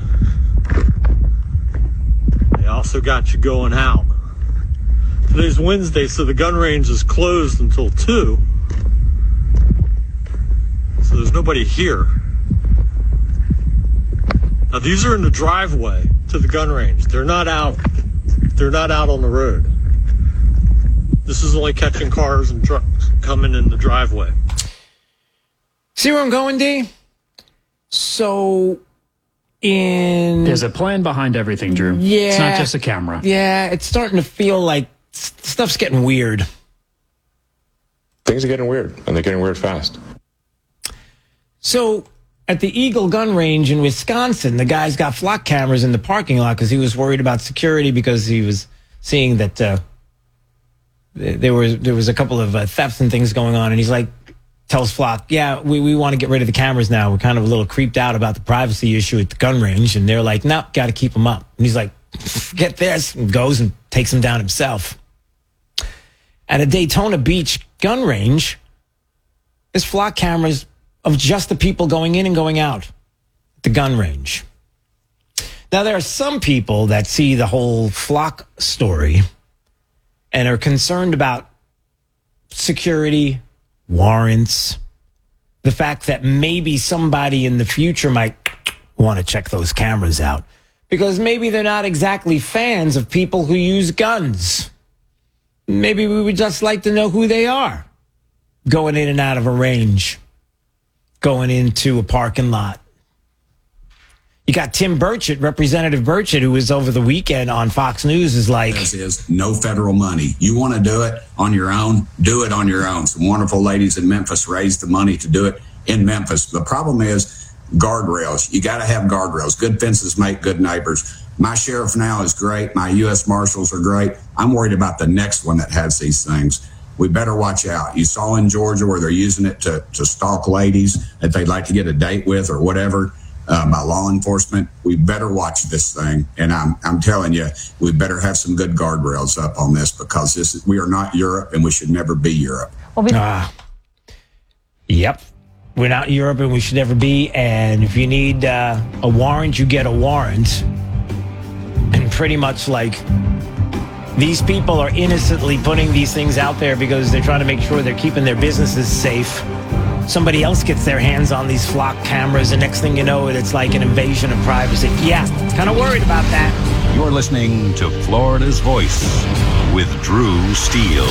They also got you going out. Today's Wednesday, so the gun range is closed until two. So there's nobody here. Now these are in the driveway to the gun range. They're not out. They're not out on the road. This is only catching cars and trucks coming in the driveway.
See where I'm going, D? So, in...
There's a plan behind everything, Drew.
Yeah.
It's not just a camera.
Yeah, it's starting to feel like stuff's getting weird.
Things are getting weird, and they're getting weird fast.
So, at the Eagle Gun Range in Wisconsin, the guy's got flock cameras in the parking lot because he was worried about security, because he was seeing that uh, there was there was a couple of uh, thefts and things going on, and he's like, tells Flock, yeah, we, we want to get rid of the cameras now. We're kind of a little creeped out about the privacy issue at the gun range. And they're like, no, nope, got to keep them up. And he's like, get this, and goes and takes them down himself. At a Daytona Beach gun range, there's flock cameras of just the people going in and going out at the gun range. Now, there are some people that see the whole flock story and are concerned about security, warrants, the fact that maybe somebody in the future might want to check those cameras out, because maybe they're not exactly fans of people who use guns. Maybe we would just like to know who they are going in and out of a range, going into a parking lot. You got Tim Burchett, Representative Burchett, who was over the weekend on Fox News, is like...
This is no federal money. You want to do it on your own, do it on your own. Some wonderful ladies in Memphis raised the money to do it in Memphis. The problem is guardrails. You got to have guardrails. Good fences make good neighbors. My sheriff now is great. My U S Marshals are great. I'm worried about the next one that has these things. We better watch out. You saw in Georgia where they're using it to, to stalk ladies that they'd like to get a date with or whatever. Uh, by law enforcement. We better watch this thing, and I'm I'm telling you, we better have some good guardrails up on this, because this is, we are not Europe, and we should never be Europe.
Well, uh, yep, we're not Europe, and we should never be. And if you need uh, a warrant, you get a warrant. And pretty much like these people are innocently putting these things out there because they're trying to make sure they're keeping their businesses safe. Somebody else gets their hands on these flock cameras, and next thing you know, it's like an invasion of privacy. Yeah, kind of worried about that.
You're listening to Florida's Voice with Drew Steele.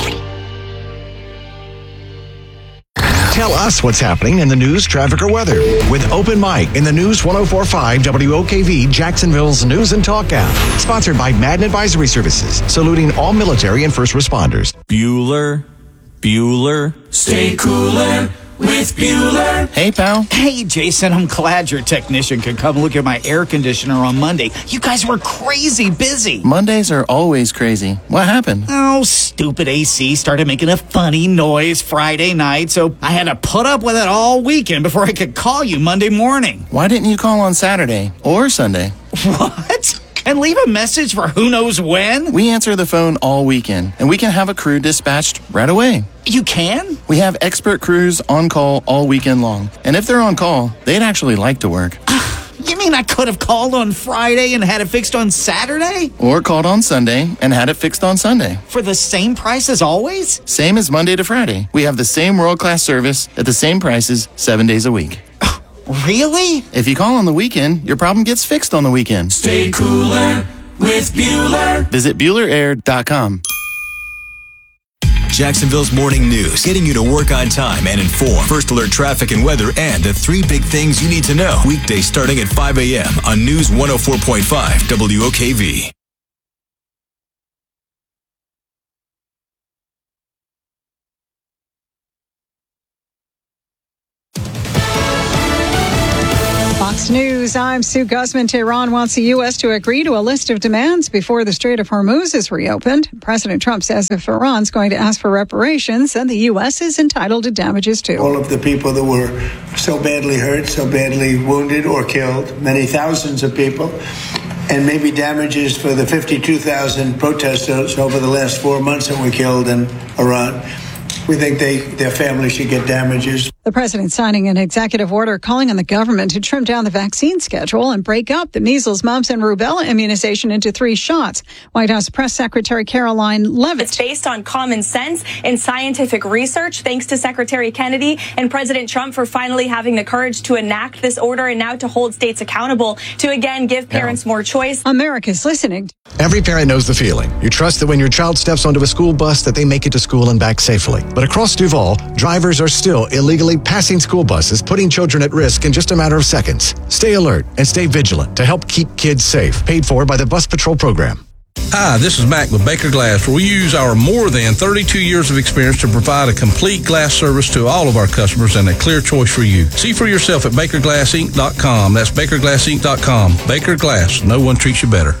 Tell us what's happening in the news, traffic, or weather with Open Mic in the News one oh four point five W O K V, Jacksonville's News and Talk app. Sponsored by Madden Advisory Services, saluting all military and first responders.
Bueller, Bueller, stay cooler with Bueller.
Hey, pal.
Hey, Jason, I'm glad your technician could come look at my air conditioner on Monday. You guys were crazy busy.
Mondays are always crazy. What happened?
Oh, stupid A C started making a funny noise Friday night, so I had to put up with it all weekend before I could call you Monday morning.
Why didn't you call on Saturday or Sunday?
What? And leave a message for who knows when?
We answer the phone all weekend, and we can have a crew dispatched right away.
You can?
We have expert crews on call all weekend long. And if they're on call, they'd actually like to work.
You mean I could have called on Friday and had it fixed on Saturday?
Or called on Sunday and had it fixed on Sunday.
For the same price as always?
Same as Monday to Friday. We have the same world-class service at the same prices seven days a week.
Really?
If you call on the weekend, your problem gets fixed on the weekend.
Stay cooler with Bueller.
Visit Bueller Air dot com.
Jacksonville's morning news, getting you to work on time and informed. First alert traffic and weather, and the three big things you need to know. Weekdays starting at five a.m. on News one oh four point five W O K V.
Fox News, I'm Sue Guzman. Tehran wants the U S to agree to a list of demands before the Strait of Hormuz is reopened. President Trump says if Iran's going to ask for reparations, then the U S is entitled to damages too.
All of the people that were so badly hurt, so badly wounded or killed, many thousands of people, and maybe damages for the fifty-two thousand protesters over the last four months that were killed in Iran. We think they, their families should get damages.
The president signing an executive order calling on the government to trim down the vaccine schedule and break up the measles, mumps, and rubella immunization into three shots. White House Press Secretary Caroline Leavitt.
It's based on common sense and scientific research, thanks to Secretary Kennedy and President Trump for finally having the courage to enact this order and now to hold states accountable to, again, give parents more choice.
America's listening.
Every parent knows the feeling. You trust that when your child steps onto a school bus that they make it to school and back safely. But across Duval, drivers are still illegally passing school buses, putting children at risk in just a matter of seconds. Stay alert and stay vigilant to help keep kids safe. Paid for by the Bus Patrol Program.
Hi, this is Mac with Baker Glass, where we use our more than thirty-two years of experience to provide a complete glass service to all of our customers and a clear choice for you. See for yourself at baker glass inc dot com. That's baker glass inc dot com. Baker Glass, no one treats you better.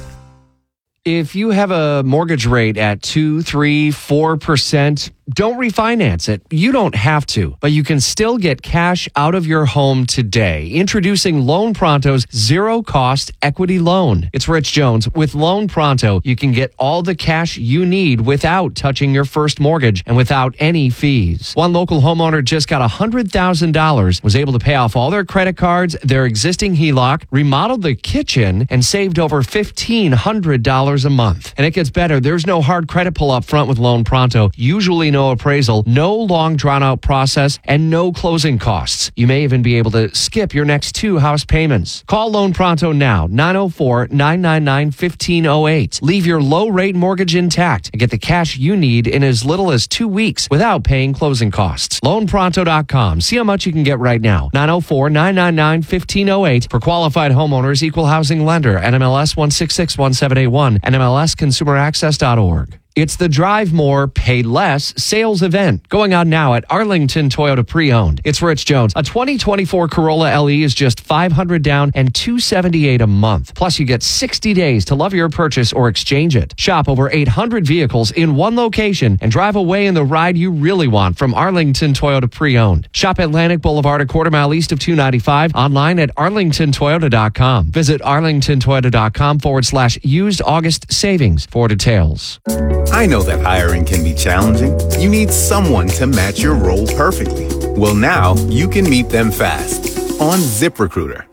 If you have a mortgage rate at two, three, four percent, don't refinance it. You don't have to, but you can still get cash out of your home today. Introducing Loan Pronto's zero-cost equity loan. It's Rich Jones. With Loan Pronto, you can get all the cash you need without touching your first mortgage and without any fees. One local homeowner just got one hundred thousand dollars, was able to pay off all their credit cards, their existing H E L O C, remodeled the kitchen, and saved over fifteen hundred dollars a month. And it gets better. There's no hard credit pull up front with Loan Pronto. Usually no appraisal, no long drawn-out process, and no closing costs. You may even be able to skip your next two house payments. Call Loan Pronto now, nine oh four, nine nine nine, one five oh eight. Leave your low-rate mortgage intact and get the cash you need in as little as two weeks without paying closing costs. loan pronto dot com. See how much you can get right now. nine oh four, nine nine nine, one five oh eight. For qualified homeowners, equal housing lender, N M L S one six six one seven eight one, N M L S consumer access dot org. It's the Drive More, Pay Less sales event going on now at Arlington Toyota Pre-Owned. It's Rich Jones. A twenty twenty-four Corolla L E is just five hundred dollars down and two hundred seventy-eight dollars a month. Plus, you get sixty days to love your purchase or exchange it. Shop over eight hundred vehicles in one location and drive away in the ride you really want from Arlington Toyota Pre-Owned. Shop Atlantic Boulevard a quarter mile east of two ninety-five. Online at arlington toyota dot com. Visit arlington toyota dot com forward slash used August savings for details.
I know that hiring can be challenging. You need someone to match your role perfectly. Well, now you can meet them fast on ZipRecruiter.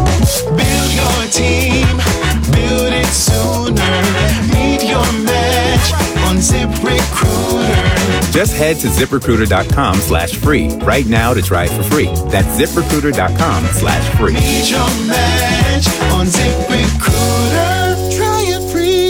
Build your team, build it sooner. Meet your match on ZipRecruiter.
Just head to ZipRecruiter dot com slash free right now to try it for free. That's ZipRecruiter dot com slash free.
Meet your match on ZipRecruiter. Try it free.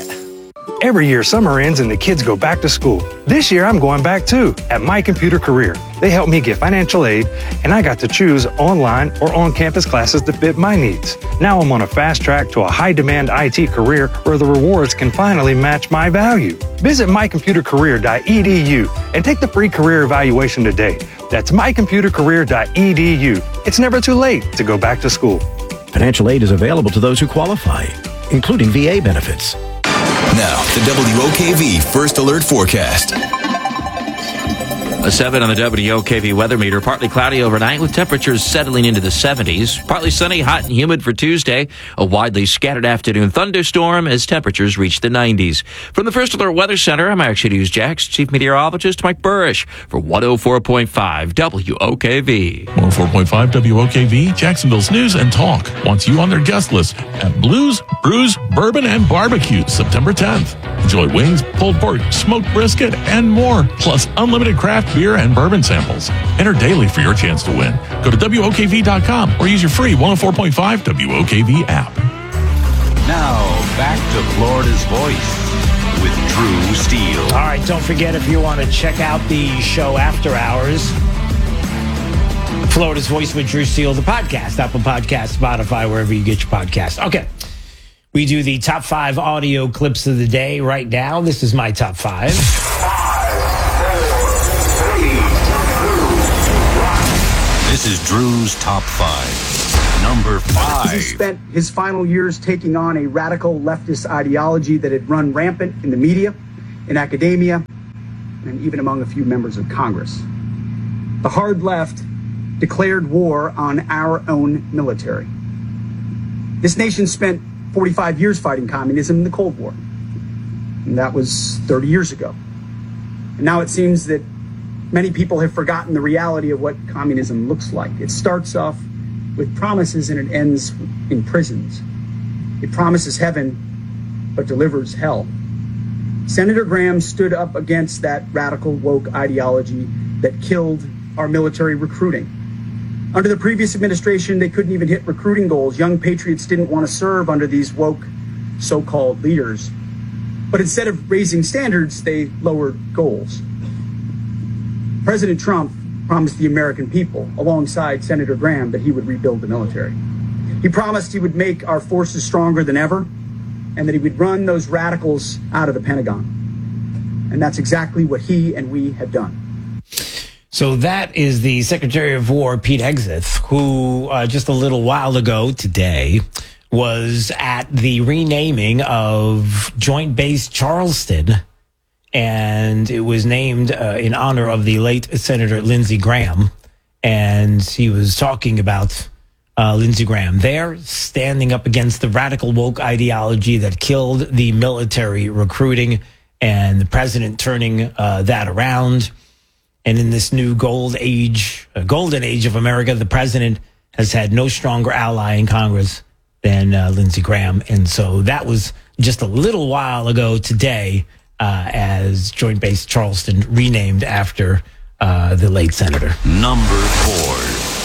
Every year, summer ends and the kids go back to school. This year, I'm going back too at My Computer Career. They helped me get financial aid, and I got to choose online or on-campus classes that fit my needs. Now I'm on a fast track to a high-demand I T career where the rewards can finally match my value. Visit my computer career dot e d u and take the free career evaluation today. That's my computer career dot e d u. It's never too late to go back to school.
Financial aid is available to those who qualify, including V A benefits.
Now, the W O K V First Alert Forecast.
A seven on the W O K V weather meter. Partly cloudy overnight with temperatures settling into the seventies. Partly sunny, hot and humid for Tuesday. A widely scattered afternoon thunderstorm as temperatures reach the nineties. From the First Alert Weather Center, I'm Action News Jax Chief Meteorologist Mike Burrish for one oh four point five W O K V.
one oh four point five W O K V, Jacksonville's News and Talk wants you on their guest list at Blues, Brews, Bourbon, and Barbecue September tenth. Enjoy wings, pulled pork, smoked brisket, and more, plus unlimited craft beer and bourbon samples. Enter daily for your chance to win. Go to W O K V dot com or use your free one oh four point five W O K V app.
Now, back to Florida's Voice with Drew Steele.
All right, don't forget if you want to check out the show after hours, Florida's Voice with Drew Steele, the podcast, Apple Podcast, Spotify, wherever you get your podcast. Okay, we do the top five audio clips of the day right now. This is my top five.
This is Drew's top five. Number five.
He spent his final years taking on a radical leftist ideology that had run rampant in the media, in academia, and even among a few members of Congress. The hard left declared war on our own military. This nation spent forty-five years fighting communism in the Cold War, and that was thirty years ago. And now it seems that many people have forgotten the reality of what communism looks like. It starts off with promises and it ends in prisons. It promises heaven, but delivers hell. Senator Graham stood up against that radical woke ideology that killed our military recruiting. Under the previous administration, they couldn't even hit recruiting goals. Young patriots didn't want to serve under these woke so-called leaders. But instead of raising standards, they lowered goals. President Trump promised the American people, alongside Senator Graham, that he would rebuild the military. He promised he would make our forces stronger than ever, and that he would run those radicals out of the Pentagon. And that's exactly what he and we have done.
So that is the Secretary of War, Pete Hegseth, who uh, just a little while ago today was at the renaming of Joint Base Charleston. And it was named uh, in honor of the late Senator Lindsey Graham. And he was talking about uh, Lindsey Graham there, standing up against the radical woke ideology that killed the military recruiting, and the president turning uh, that around. And in this new gold age, uh, golden age of America, the president has had no stronger ally in Congress than uh, Lindsey Graham. And so that was just a little while ago today, Uh, as Joint Base Charleston renamed after uh, the late senator.
Number four.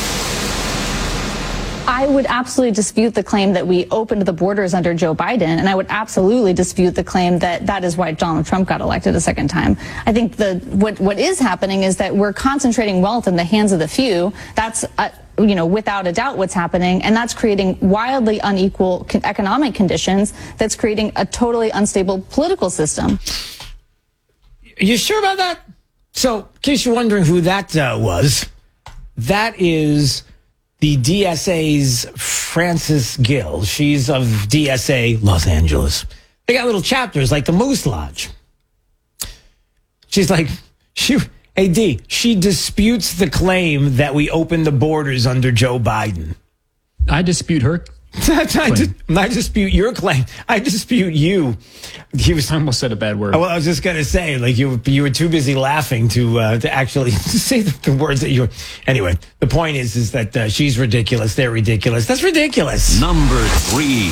I would absolutely dispute the claim that we opened the borders under Joe Biden, and I would absolutely dispute the claim that that is why Donald Trump got elected a second time. I think the what what is happening is that we're concentrating wealth in the hands of the few. That's uh, you know, without a doubt what's happening, and that's creating wildly unequal con- economic conditions. That's creating a totally unstable political system.
Are you sure about that? So, in case you're wondering who that uh, was, that is the D S A's Frances Gill. She's of D S A Los Angeles. They got little chapters like the Moose Lodge. She's like, she, hey, D, she disputes the claim that we opened the borders under Joe Biden.
I dispute her
I, dis- I dispute your claim. I dispute you. He was.
I almost said a bad word.
Well, I was just gonna say, like you, you were too busy laughing to uh, to actually say the, the words that you were. Anyway, the point is, is that uh, she's ridiculous. They're ridiculous. That's ridiculous.
Number three.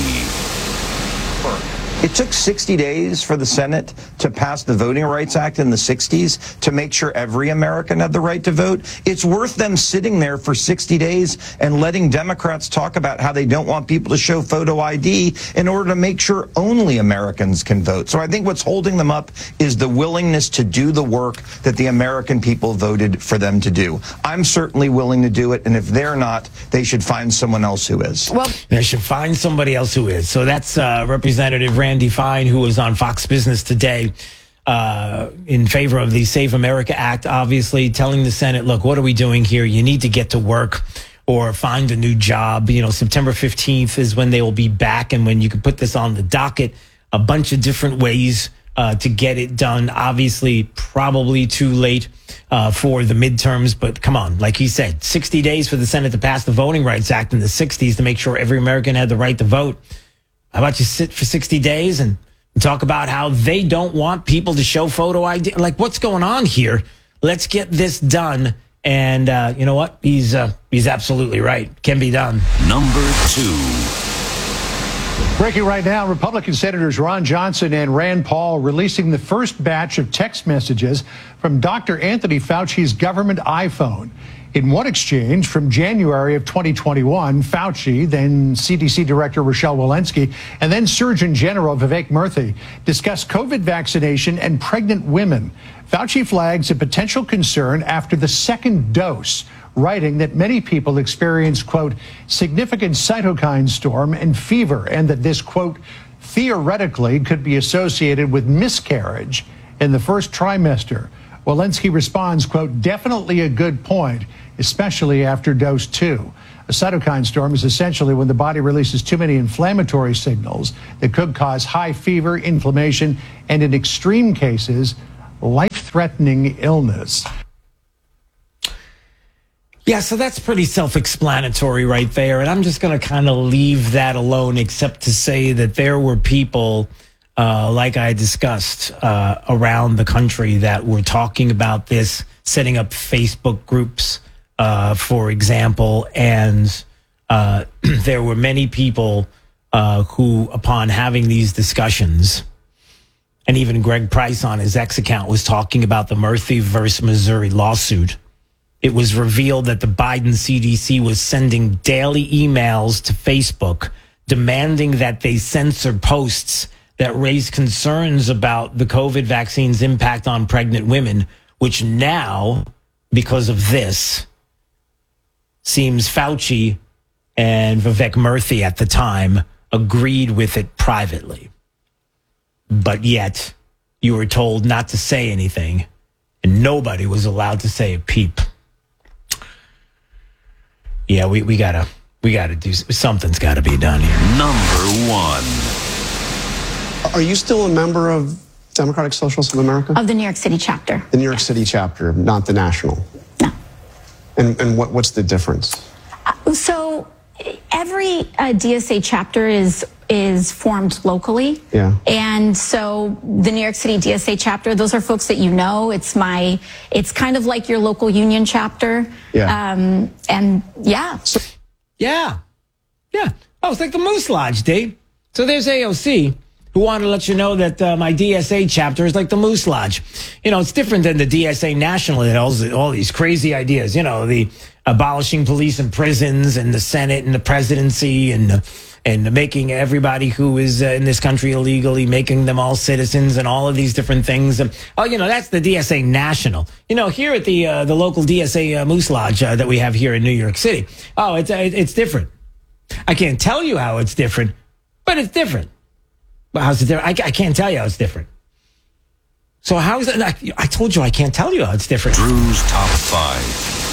It took sixty days for the Senate to pass the Voting Rights Act in the sixties to make sure every American had the right to vote. It's worth them sitting there for sixty days and letting Democrats talk about how they don't want people to show photo I D in order to make sure only Americans can vote. So I think what's holding them up is the willingness to do the work that the American people voted for them to do. I'm certainly willing to do it, and if they're not, they should find someone else who is.
Well, they should find somebody else who is. So that's uh, Representative Randy Fine, who was on Fox Business today uh, in favor of the Save America Act, obviously telling the Senate, look, what are we doing here? You need to get to work or find a new job. You know, September fifteenth is when they will be back, and when you can put this on the docket, a bunch of different ways uh, to get it done. Obviously, probably too late uh, for the midterms, but come on, like he said, sixty days for the Senate to pass the Voting Rights Act in the sixties to make sure every American had the right to vote. How about you sit for sixty days and talk about how they don't want people to show photo I D? Like, what's going on here? Let's get this done. And uh, you know what? He's uh, he's absolutely right. Can be done.
Number two.
Breaking right now, Republican Senators Ron Johnson and Rand Paul releasing the first batch of text messages from Doctor Anthony Fauci's government iPhone. In one exchange from January of twenty twenty-one, Fauci, then C D C Director Rochelle Walensky, and then Surgeon General Vivek Murthy discussed COVID vaccination and pregnant women. Fauci flags a potential concern after the second dose, writing that many people experience, quote, significant cytokine storm and fever, and that this, quote, theoretically could be associated with miscarriage in the first trimester. Walensky responds, quote, definitely a good point, especially after dose two. A cytokine storm is essentially when the body releases too many inflammatory signals that could cause high fever, inflammation, and in extreme cases, life-threatening illness.
Yeah, so that's pretty self-explanatory right there. And I'm just going to kind of leave that alone, except to say that there were people, uh, like I discussed, uh, around the country that were talking about this, setting up Facebook groups, uh, for example. And uh, there were many people uh, who, upon having these discussions, and even Greg Price on his X account was talking about the Murthy versus Missouri lawsuit. It was revealed that the Biden C D C was sending daily emails to Facebook demanding that they censor posts that raise concerns about the COVID vaccine's impact on pregnant women, which now, because of this, seems Fauci and Vivek Murthy at the time agreed with it privately. But yet, you were told not to say anything, and nobody was allowed to say a peep. Yeah, we, we gotta we gotta do something's got to be done here.
Number one.
Are you still a member of Democratic Socialists of America?
Of the New York City chapter.
The New York City chapter, not the national.
No.
And and what what's the difference?
Uh, so every uh, D S A chapter is is formed locally.
Yeah.
And so the New York City D S A chapter, those are folks that you know. It's my, it's kind of like your local union chapter.
Yeah.
Um, and yeah.
So,
yeah. Yeah. Oh, it's like the Moose Lodge, Dave. So there's A O C, who wanted to let you know that uh, my D S A chapter is like the Moose Lodge. You know, it's different than the D S A national. It has all these crazy ideas, you know, the abolishing police and prisons and the Senate and the presidency and uh, and making everybody who is uh, in this country illegally, making them all citizens and all of these different things. Um, oh, you know, that's the D S A national. You know, here at the uh, the local D S A uh, Moose Lodge uh, that we have here in New York City, oh, it's uh, it's different. I can't tell you how it's different, but it's different. But how's it different? I, I can't tell you how it's different. So how is it? I, I told you I can't tell you how it's different.
Drew's top five.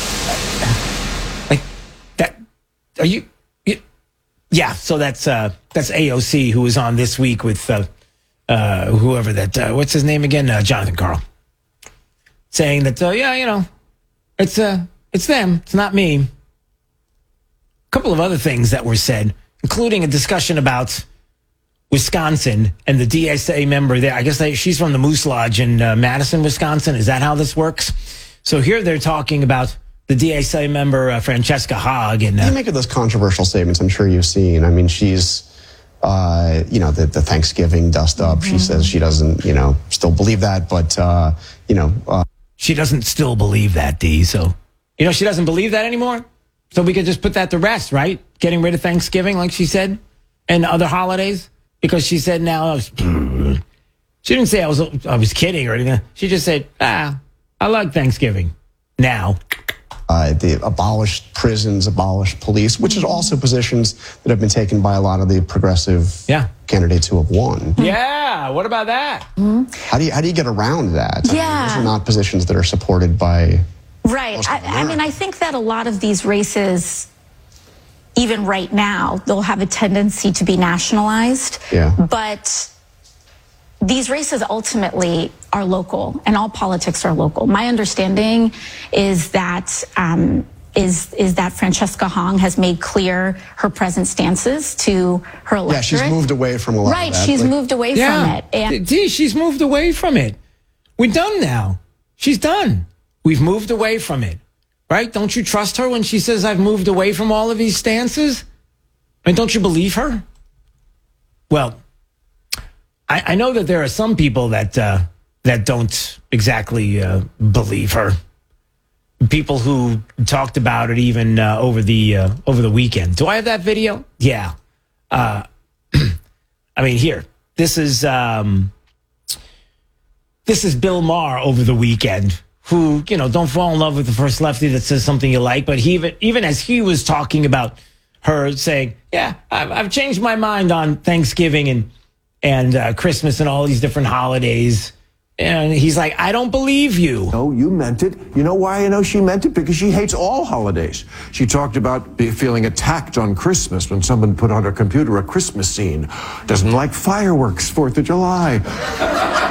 Like that? Are you? you yeah. So that's uh, that's A O C, who was on this week with uh, uh, whoever that. Uh, what's his name again? Uh, Jonathan Karl. Saying that, uh, yeah, you know, it's uh, it's them. It's not me. A couple of other things that were said, including a discussion about Wisconsin and the D S A member there. I guess they, she's from the Moose Lodge in uh, Madison, Wisconsin. Is that how this works? So here they're talking about the D S A member, uh, Francesca Haag. And, uh,
you make of those controversial statements, I'm sure you've seen. I mean, she's, uh, you know, the, the Thanksgiving dust up. Mm-hmm. She says she doesn't, you know, still believe that. But, uh, you know. Uh,
she doesn't still believe that, D. So, you know, she doesn't believe that anymore. So we could just put that to rest, right? Getting rid of Thanksgiving, like she said, and other holidays. Because she said now, I was, she didn't say I was I was kidding or anything. She just said, ah, I like Thanksgiving now.
Uh, the abolished prisons, abolished police, which is also positions that have been taken by a lot of the progressive
yeah.
candidates who have won.
Yeah, what about that?
Mm-hmm. How do you how do you get around that?
Yeah.
I mean, those are not positions that are supported by.
Right. I, I mean, I think that a lot of these races, even right now, they'll have a tendency to be nationalized.
Yeah.
But these races ultimately are local, and all politics are local. My understanding is that um, is is that Francesca Hong has made clear her present stances to her electorate.
Yeah, she's moved away from a lot
right,
of that.
she's
Like-
moved away
Yeah.
from it. And
D, she's moved away from it. We're done now. She's done. We've moved away from it. Right? Don't you trust her when she says, I've moved away from all of these stances? And don't you believe her? Well, I, I know that there are some people that uh, that don't exactly uh, believe her. People who talked about it even uh, over the uh, over the weekend. Do I have that video? Yeah. Uh, I mean, here. This is um, this is Bill Maher over the weekend, who, you know, don't fall in love with the first lefty that says something you like. But he even even as he was talking about her saying, yeah, I've, I've changed my mind on Thanksgiving and and uh, Christmas and all these different holidays. And he's like, I don't believe you.
No, you meant it. You know why I know she meant it? Because she hates all holidays. She talked about be feeling attacked on Christmas when someone put on her computer a Christmas scene. Doesn't like fireworks, Fourth of July.